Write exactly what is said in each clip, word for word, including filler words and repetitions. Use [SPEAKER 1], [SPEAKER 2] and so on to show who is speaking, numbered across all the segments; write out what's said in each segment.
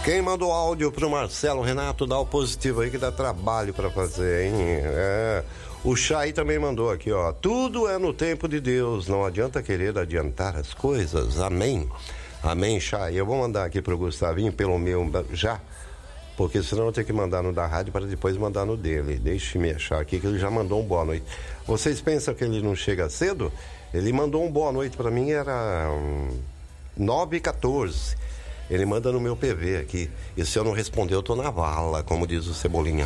[SPEAKER 1] Quem mandou áudio pro Marcelo Renato, dá o positivo aí que dá trabalho pra fazer, hein? É. O Chay também mandou aqui, ó. Tudo é no tempo de Deus, não adianta querer adiantar as coisas. Amém. Amém, Chay. Eu vou mandar aqui pro Gustavinho pelo meu já, porque senão eu vou ter que mandar no da rádio para depois mandar no dele. Deixe-me achar aqui que ele já mandou um boa noite. Vocês pensam que ele não chega cedo? Ele mandou um boa noite pra mim, era um, nove e quatorze. Ele manda no meu P V aqui. E se eu não responder, eu tô na vala, como diz o Cebolinha.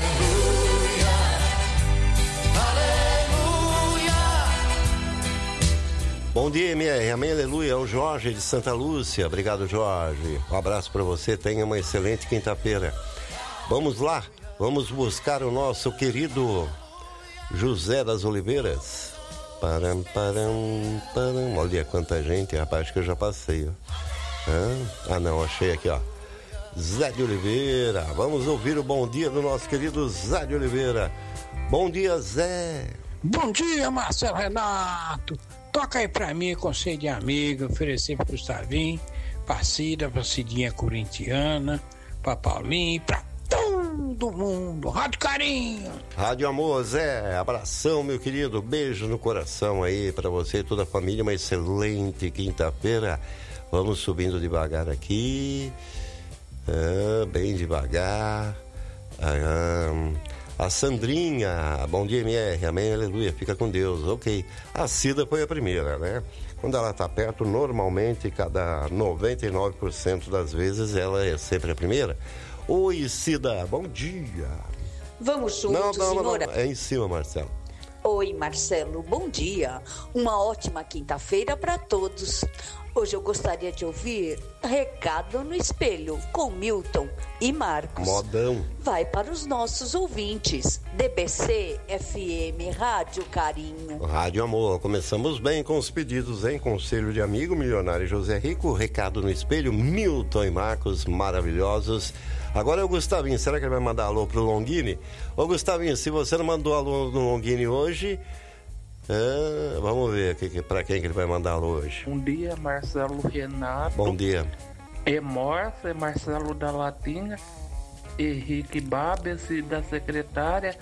[SPEAKER 1] Bom dia, M R. Amém, aleluia. É o Jorge de Santa Lúcia. Obrigado, Jorge. Um abraço para você. Tenha uma excelente quinta-feira. Vamos lá. Vamos buscar o nosso querido José das Oliveiras. Param, param, param. Olha quanta gente, rapaz. Acho que eu já passei, ó. Ah, não, achei aqui, ó. Zé de Oliveira. Vamos ouvir o bom dia do nosso querido Zé de Oliveira. Bom dia, Zé.
[SPEAKER 2] Bom dia, Marcelo Renato. Toca aí pra mim, conselho de amigo, oferecer pro Gustavinho, pra Cida, pra Cidinha corintiana, pra Paulinho e pra todo mundo. Rádio Carinho.
[SPEAKER 1] Rádio Amor, Zé. Abração, meu querido. Beijo no coração aí pra você e toda a família. Uma excelente quinta-feira. Vamos subindo devagar aqui. Ah, bem devagar. Ah, a Sandrinha, bom dia, M R, amém, aleluia, fica com Deus, ok. A Cida foi a primeira, né? Quando ela tá perto, normalmente, cada noventa e nove por cento das vezes, ela é sempre a primeira. Oi, Cida, bom dia.
[SPEAKER 3] Vamos juntos,
[SPEAKER 1] não, não,
[SPEAKER 3] senhora.
[SPEAKER 1] Não, é em cima, Marcelo.
[SPEAKER 3] Oi, Marcelo, bom dia. Uma ótima quinta-feira para todos. Hoje eu gostaria de ouvir Recado no Espelho, com Milton e Marcos.
[SPEAKER 1] Modão.
[SPEAKER 3] Vai para os nossos ouvintes. D B C F M Rádio Carinho.
[SPEAKER 1] Rádio Amor. Começamos bem com os pedidos, hein? Conselho de amigo, milionário José Rico, Recado no Espelho, Milton e Marcos, maravilhosos. Agora é o Gustavinho. Será que ele vai mandar alô pro Longini? Ô, Gustavinho, se você não mandou alô no Longini hoje... Ah, vamos ver que, que, pra quem que ele vai mandar alô hoje.
[SPEAKER 4] Bom dia, Marcelo Renato.
[SPEAKER 1] Bom dia.
[SPEAKER 4] É Morsa, é Marcelo da Latinha, Henrique Babes da Secretária,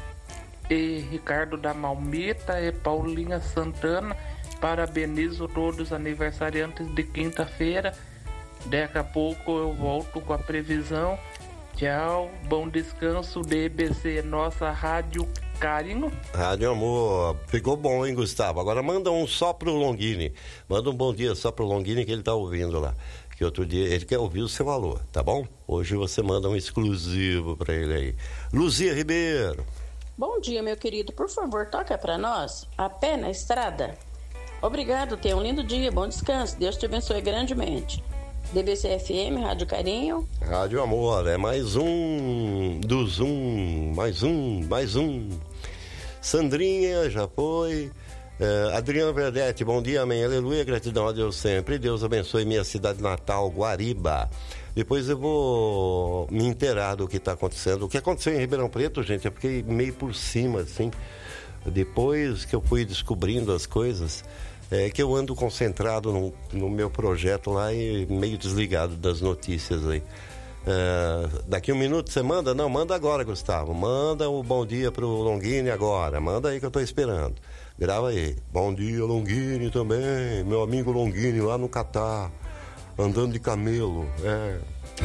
[SPEAKER 4] e Ricardo da Malmita, e Paulinha Santana. Parabenizo todos os aniversariantes de quinta-feira. Daqui a pouco eu volto com a previsão. Tchau, bom descanso, D B C, nossa Rádio Carinho.
[SPEAKER 1] Rádio Amor, ficou bom, hein, Gustavo? Agora manda um só pro Longini. Manda um bom dia só pro Longini que ele tá ouvindo lá. Que outro dia ele quer ouvir o seu alô, tá bom? Hoje você manda um exclusivo pra ele aí. Luzia Ribeiro.
[SPEAKER 5] Bom dia, meu querido. Por favor, toca pra nós A Pé na Estrada. Obrigado, tenha um lindo dia, bom descanso. Deus te abençoe grandemente. D B C F M, Rádio Carinho.
[SPEAKER 1] Rádio Amor, é mais um do Zoom, mais um, mais um. Sandrinha, já foi. Uh, Adriano Verdete, bom dia, amém, aleluia, gratidão a Deus sempre. Deus abençoe minha cidade natal, Guariba. Depois eu vou me inteirar do que está acontecendo. O que aconteceu em Ribeirão Preto, gente, eu fiquei meio por cima, assim. Depois que eu fui descobrindo as coisas... É que eu ando concentrado no, no meu projeto lá e meio desligado das notícias aí. É, daqui um minuto você manda? Não, manda agora, Gustavo. Manda o bom dia pro Longini agora. Manda aí que eu tô esperando. Grava aí. Bom dia, Longini também. Meu amigo Longini lá no Catar. Andando de camelo. É.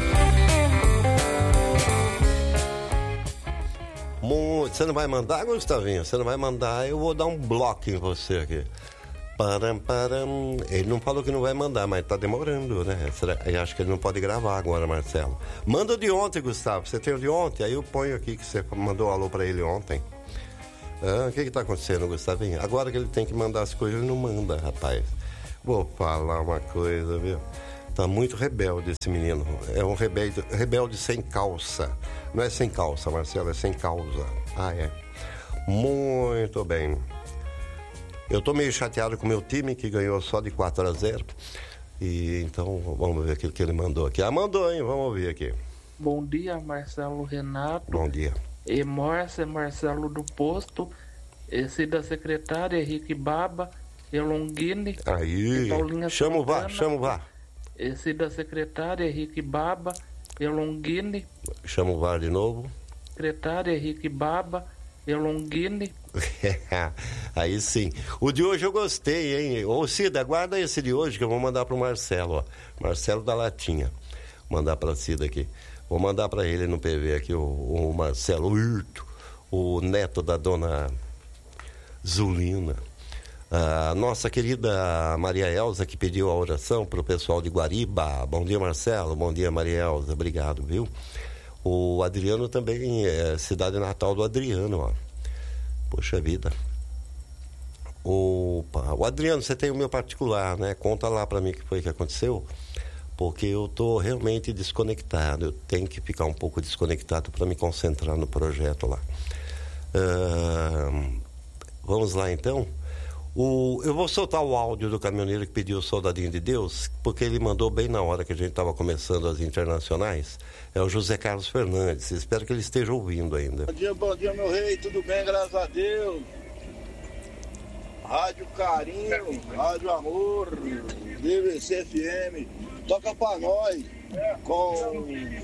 [SPEAKER 1] Muito. Você não vai mandar, Gustavinho? Você não vai mandar, eu vou dar um bloco em você aqui. Param, param. Ele não falou que não vai mandar, mas tá demorando, né? Eu acho que ele não pode gravar agora, Marcelo. Manda o de ontem, Gustavo. Você tem o de ontem? Aí eu ponho aqui que você mandou um alô pra ele ontem. Ah, o que que tá acontecendo, Gustavinho? Agora que ele tem que mandar as coisas, ele não manda, rapaz. Vou falar uma coisa, viu? Tá muito rebelde esse menino. É um rebelde, rebelde sem calça. Não é sem calça, Marcelo, é sem causa. Ah, é. Muito bem. Eu tô meio chateado com o meu time, que ganhou só de quatro a zero. E então, vamos ver aquilo que ele mandou aqui. Ah, mandou, hein? Vamos ouvir aqui.
[SPEAKER 4] Bom dia, Marcelo Renato.
[SPEAKER 1] Bom dia.
[SPEAKER 4] E Morsa, Marcelo do Posto. Esse da Secretária, Henrique Baba. E Longini.
[SPEAKER 1] Aí,
[SPEAKER 4] e Paulinha
[SPEAKER 1] chama o vá,
[SPEAKER 4] Santana.
[SPEAKER 1] chama o vá.
[SPEAKER 4] Esse da Secretária, Henrique Baba. Elongine.
[SPEAKER 1] Chama o V A R de novo.
[SPEAKER 4] Secretária Henrique Baba, Elongine.
[SPEAKER 1] Aí sim. O de hoje eu gostei, hein? Ô Cida, guarda esse de hoje que eu vou mandar pro Marcelo, ó. Marcelo da Latinha. Vou mandar pra Cida aqui. Vou mandar pra ele no P V aqui, o, o Marcelo Hirto, o neto da dona Zulina. A nossa querida Maria Elza, que pediu a oração pro pessoal de Guariba. Bom dia, Marcelo. Bom dia, Maria Elza. Obrigado, viu? O Adriano também, é cidade natal do Adriano, ó. Poxa vida. Opa. O Adriano, você tem o meu particular, né? Conta lá pra mim o que foi que aconteceu, porque eu tô realmente desconectado. Eu tenho que ficar um pouco desconectado para me concentrar no projeto lá. Uh, vamos lá, então. O, eu vou soltar o áudio do caminhoneiro que pediu o Soldadinho de Deus, porque ele mandou bem na hora que a gente estava começando as internacionais. É o José Carlos Fernandes. Espero que ele esteja ouvindo ainda.
[SPEAKER 6] Bom dia, bom dia, meu rei. Tudo bem, graças a Deus. Rádio Carinho, Rádio Amor, D V C F M. Toca pra nós com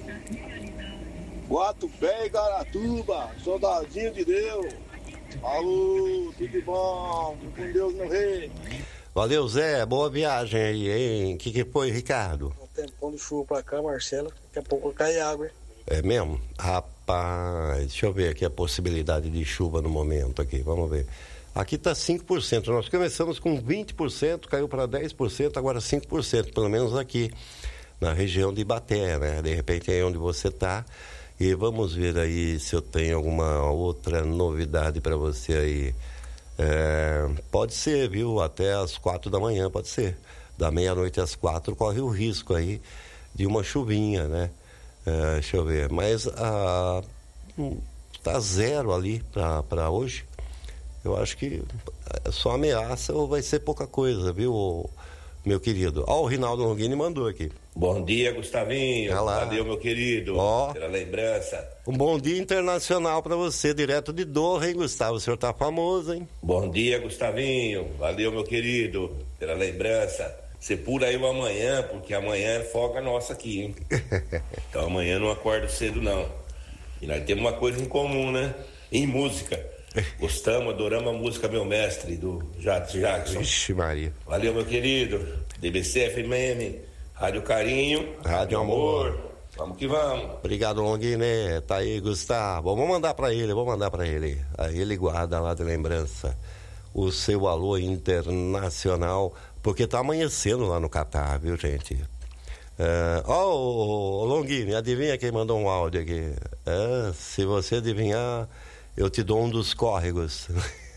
[SPEAKER 6] Guatupé e Garatuba. Soldadinho de Deus. Alô, tudo bom? Com Deus, meu rei.
[SPEAKER 1] Valeu, Zé. Boa viagem aí, hein? O que, que foi, Ricardo?
[SPEAKER 7] Um tempão de chuva pra cá, Marcelo. Daqui a pouco cai água, hein?
[SPEAKER 1] É mesmo? Rapaz, deixa eu ver aqui a possibilidade de chuva no momento aqui. Vamos ver. Aqui tá cinco por cento. Nós começamos com vinte por cento, caiu para dez por cento, agora cinco por cento, pelo menos aqui na região de Ibaté, né? De repente é onde você tá. E vamos ver aí se eu tenho alguma outra novidade para você aí. É, pode ser, viu? Até às quatro da manhã, pode ser. Da meia-noite às quatro corre o risco aí de uma chuvinha, né? É, deixa eu ver. Mas a, tá zero ali para hoje. Eu acho que é só ameaça ou vai ser pouca coisa, viu, meu querido? Ó, o Rinaldo Longini mandou aqui.
[SPEAKER 8] Bom dia, Gustavinho. Valeu, meu querido.
[SPEAKER 1] Ó,
[SPEAKER 8] pela lembrança.
[SPEAKER 1] Um bom dia internacional pra você, direto de Doha, hein, Gustavo? O senhor tá famoso, hein?
[SPEAKER 8] Bom dia, Gustavinho. Valeu, meu querido, pela lembrança. Você pula aí o amanhã, porque amanhã é folga nossa aqui, hein? Então amanhã não acordo cedo, não. E nós temos uma coisa em comum, né? Em música. Gostamos, adoramos a música Meu Mestre, do Jackson.
[SPEAKER 1] Vixe, Maria.
[SPEAKER 8] Valeu, meu querido. D B C F M, Rádio Carinho,
[SPEAKER 1] Rádio Amor.
[SPEAKER 8] Amor. Vamos que vamos.
[SPEAKER 1] Obrigado, Longini. Tá aí, Gustavo. Vou mandar pra ele, vou mandar pra ele. Aí ele guarda lá de lembrança o seu alô internacional, porque tá amanhecendo lá no Catar, viu, gente? Ó, uh, oh, oh, Longini, adivinha quem mandou um áudio aqui? Uh, se você adivinhar, eu te dou um dos córregos.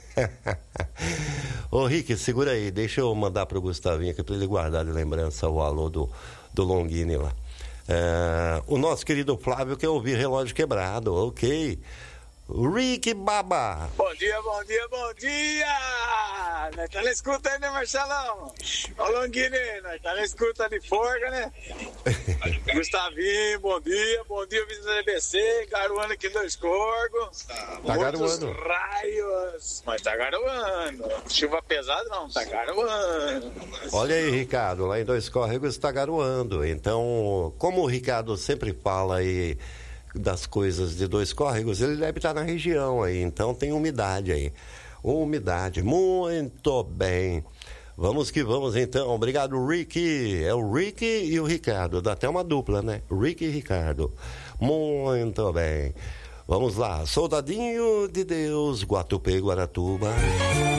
[SPEAKER 1] Ô, Rick, segura aí, deixa eu mandar pro Gustavinho aqui pra ele guardar de lembrança o alô do, do Longini lá. Uh, o nosso querido Flávio quer ouvir Relógio Quebrado, ok. Rick Baba.
[SPEAKER 6] Bom dia, bom dia, bom dia! Nós tá na escuta aí, né, Marcelão? Ô, Longini, nós tá na escuta de forga, né? Gustavinho, bom dia, bom dia, vice da D B C, garoando aqui dois corgos.
[SPEAKER 1] Tá garoando.
[SPEAKER 6] Raios, mas tá garoando. Chuva pesada não, tá garoando.
[SPEAKER 1] Olha aí, Ricardo, lá em Dois Córregos tá garoando. Então, como o Ricardo sempre fala aí das coisas de Dois Córregos, ele deve estar na região aí, então tem umidade aí. Umidade, muito bem. Vamos que vamos então. Obrigado, Rick. É o Rick e o Ricardo. Dá até uma dupla, né? Rick e Ricardo. Muito bem. Vamos lá. Soldadinho de Deus, Guatupé, Guaratuba.